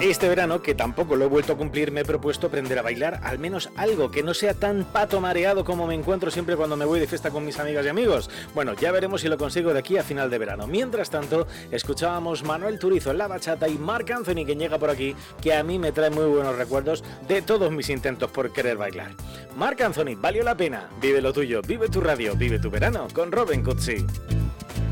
Este verano, que tampoco lo he vuelto a cumplir, me he propuesto aprender a bailar al menos algo que no sea tan pato mareado como me encuentro siempre cuando me voy de fiesta con mis amigas y amigos. Bueno, ya veremos si lo consigo de aquí a final de verano. Mientras tanto, escuchábamos Manuel Turizo en la bachata y Marc Anthony, que llega por aquí, que a mí me trae muy buenos recuerdos de todos mis intentos por querer bailar. Marc Anthony, valió la pena. Vive lo tuyo, vive tu radio, vive tu verano con Robin Cutsi.